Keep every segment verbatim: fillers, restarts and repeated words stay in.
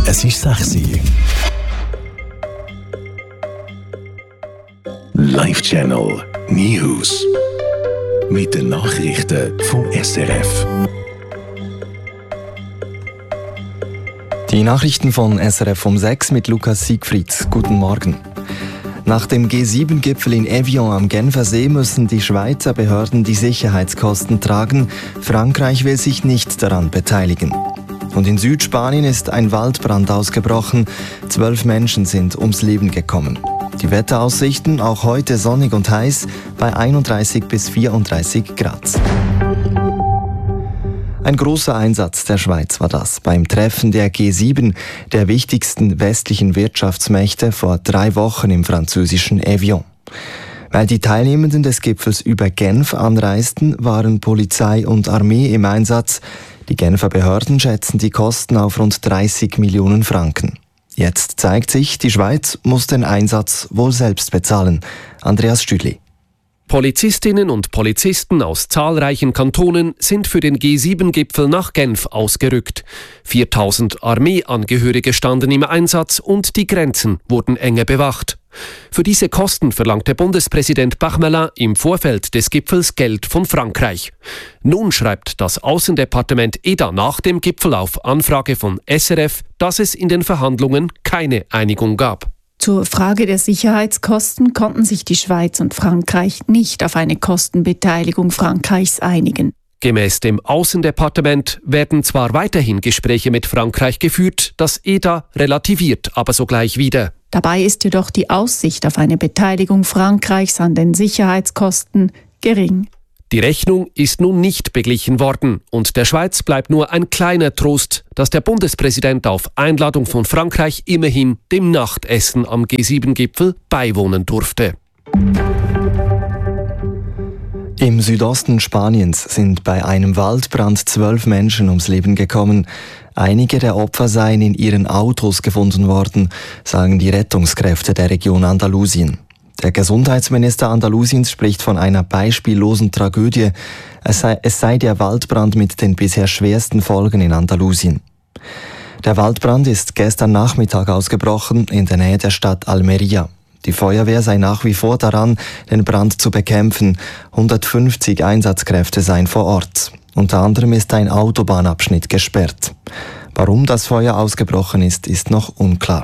Es ist sechs Uhr. Live-Channel News. Mit den Nachrichten vom S R F. Die Nachrichten von S R F um sechs mit Lukas Siegfried. Guten Morgen. Nach dem G sieben Gipfel in Evian am Genfersee müssen die Schweizer Behörden die Sicherheitskosten tragen. Frankreich will sich nicht daran beteiligen. Und in Südspanien ist ein Waldbrand ausgebrochen. Zwölf Menschen sind ums Leben gekommen. Die Wetteraussichten auch heute sonnig und heiß bei einunddreißig bis vierunddreißig Grad. Ein großer Einsatz der Schweiz war das beim Treffen der G sieben, der wichtigsten westlichen Wirtschaftsmächte, vor drei Wochen im französischen Evian. Weil die Teilnehmenden des Gipfels über Genf anreisten, waren Polizei und Armee im Einsatz. Die Genfer Behörden schätzen die Kosten auf rund dreißig Millionen Franken. Jetzt zeigt sich, die Schweiz muss den Einsatz wohl selbst bezahlen. Andreas Stüdli. Polizistinnen und Polizisten aus zahlreichen Kantonen sind für den G sieben Gipfel nach Genf ausgerückt. viertausend Armeeangehörige standen im Einsatz und die Grenzen wurden enge bewacht. Für diese Kosten verlangte Bundespräsident Bachmelin im Vorfeld des Gipfels Geld von Frankreich. Nun schreibt das Außendepartement E D A nach dem Gipfel auf Anfrage von S R F, dass es in den Verhandlungen keine Einigung gab. Zur Frage der Sicherheitskosten konnten sich die Schweiz und Frankreich nicht auf eine Kostenbeteiligung Frankreichs einigen. Gemäß dem Außendepartement werden zwar weiterhin Gespräche mit Frankreich geführt, das E D A relativiert aber sogleich wieder. Dabei ist jedoch die Aussicht auf eine Beteiligung Frankreichs an den Sicherheitskosten gering. Die Rechnung ist nun nicht beglichen worden und der Schweiz bleibt nur ein kleiner Trost, dass der Bundespräsident auf Einladung von Frankreich immerhin dem Nachtessen am G sieben Gipfel beiwohnen durfte. Im Südosten Spaniens sind bei einem Waldbrand zwölf Menschen ums Leben gekommen. Einige der Opfer seien in ihren Autos gefunden worden, sagen die Rettungskräfte der Region Andalusien. Der Gesundheitsminister Andalusiens spricht von einer beispiellosen Tragödie. Es sei, es sei der Waldbrand mit den bisher schwersten Folgen in Andalusien. Der Waldbrand ist gestern Nachmittag ausgebrochen in der Nähe der Stadt Almería. Die Feuerwehr sei nach wie vor daran, den Brand zu bekämpfen. hundertfünfzig Einsatzkräfte seien vor Ort. Unter anderem ist ein Autobahnabschnitt gesperrt. Warum das Feuer ausgebrochen ist, ist noch unklar.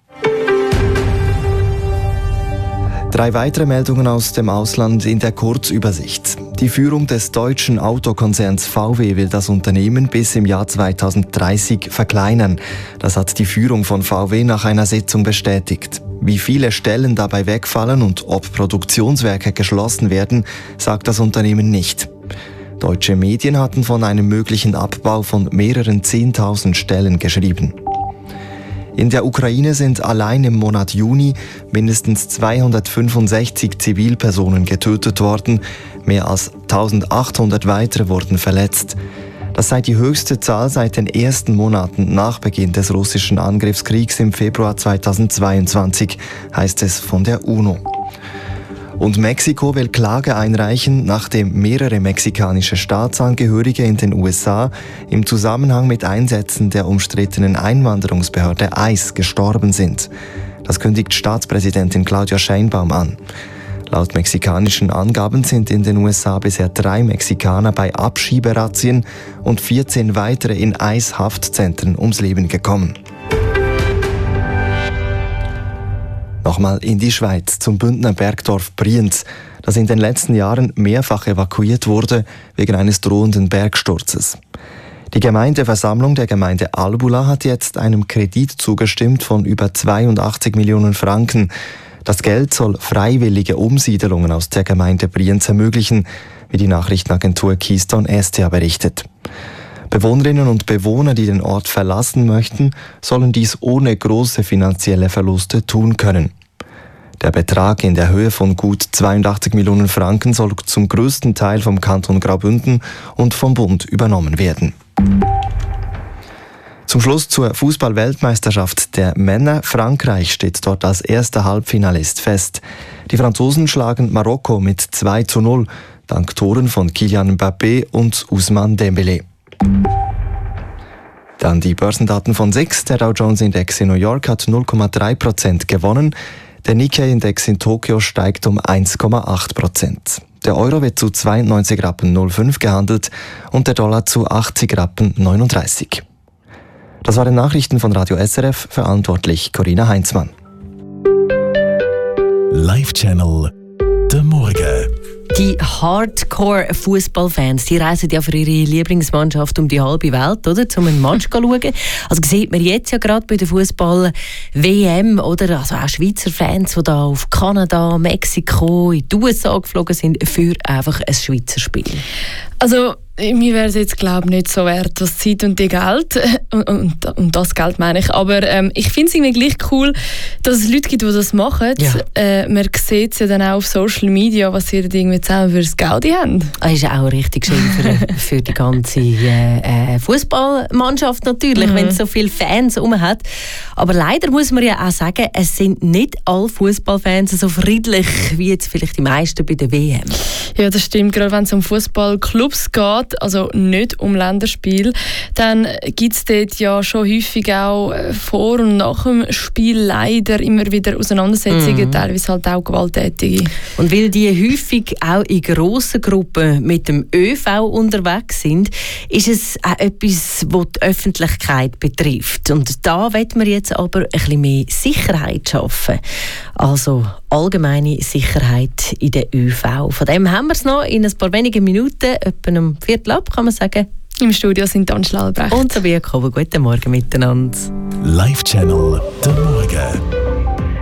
Drei weitere Meldungen aus dem Ausland in der Kurzübersicht. Die Führung des deutschen Autokonzerns V W will das Unternehmen bis im Jahr zweitausenddreißig verkleinern. Das hat die Führung von V W nach einer Sitzung bestätigt. Wie viele Stellen dabei wegfallen und ob Produktionswerke geschlossen werden, sagt das Unternehmen nicht. Deutsche Medien hatten von einem möglichen Abbau von mehreren zehntausend Stellen geschrieben. In der Ukraine sind allein im Monat Juni mindestens zweihundertfünfundsechzig Zivilpersonen getötet worden, mehr als eintausendachthundert weitere wurden verletzt. Das sei die höchste Zahl seit den ersten Monaten nach Beginn des russischen Angriffskriegs im Februar zweitausendzweiundzwanzig, heißt es von der UNO. Und Mexiko will Klage einreichen, nachdem mehrere mexikanische Staatsangehörige in den U S A im Zusammenhang mit Einsätzen der umstrittenen Einwanderungsbehörde ICE gestorben sind. Das kündigt Staatspräsidentin Claudia Sheinbaum an. Laut mexikanischen Angaben sind in den U S A bisher drei Mexikaner bei Abschieberazzien und vierzehn weitere in ICE-Haftzentren ums Leben gekommen. Nochmal in die Schweiz, zum Bündner Bergdorf Brienz, das in den letzten Jahren mehrfach evakuiert wurde wegen eines drohenden Bergsturzes. Die Gemeindeversammlung der Gemeinde Albula hat jetzt einem Kredit zugestimmt von über zweiundachtzig Millionen Franken. Das Geld soll freiwillige Umsiedelungen aus der Gemeinde Brienz ermöglichen, wie die Nachrichtenagentur Keystone S T A berichtet. Bewohnerinnen und Bewohner, die den Ort verlassen möchten, sollen dies ohne große finanzielle Verluste tun können. Der Betrag in der Höhe von gut zweiundachtzig Millionen Franken soll zum größten Teil vom Kanton Graubünden und vom Bund übernommen werden. Zum Schluss zur Fußball-Weltmeisterschaft der Männer. Frankreich steht dort als erster Halbfinalist fest. Die Franzosen schlagen Marokko mit zwei zu null, dank Toren von Kylian Mbappé und Ousmane Dembélé. Dann die Börsendaten von S I X. Der Dow Jones Index in New York hat null Komma drei Prozent gewonnen. Der Nikkei-Index in Tokio steigt um eins Komma acht Prozent. Der Euro wird zu zweiundneunzig Rappen null fünf gehandelt und der Dollar zu achtzig Rappen neununddreißig. Das waren Nachrichten von Radio S R F, verantwortlich Corinna Heinzmann. Live-Channel der Morgen. Die Hardcore-Fußballfans, die reisen ja für ihre Lieblingsmannschaft um die halbe Welt, oder? Um einen Match zu schauen. Also sieht man jetzt ja gerade bei der Fußball-W M, oder? Also auch Schweizer Fans, die da auf Kanada, Mexiko, in die U S A geflogen sind, für einfach ein Schweizer Spiel. Also mir wäre es jetzt, glaube ich, nicht so wert, das Zeit und die Geld. Und, und, und das Geld meine ich. Aber ähm, ich finde es irgendwie gleich cool, dass es Leute gibt, die das machen. Ja. Äh, man sieht es ja dann auch auf Social Media, was sie irgendwie zusammen für das Geld haben. Das ist auch richtig schön für, für die ganze äh, Fußballmannschaft natürlich, mhm. wenn es so viele Fans herum hat. Aber leider muss man ja auch sagen, es sind nicht alle Fußballfans so friedlich wie jetzt vielleicht die meisten bei der W M. Ja, das stimmt. Gerade wenn es um Fußballclubs geht, also nicht um Länderspiel, dann gibt es dort ja schon häufig auch vor und nach dem Spiel leider immer wieder Auseinandersetzungen, mm. teilweise halt auch gewalttätige. Und weil die häufig auch in grossen Gruppen mit dem ÖV unterwegs sind, ist es auch etwas, das die Öffentlichkeit betrifft. Und da wollen wir jetzt aber ein bisschen mehr Sicherheit schaffen. Also allgemeine Sicherheit in der ÖV. Von dem haben wir es noch in ein paar wenigen Minuten, etwa um Viertel ab, kann man sagen. Im Studio sind Dan Schlalbrecht und Sabia Kober. Guten Morgen miteinander. Live-Channel der Morgen.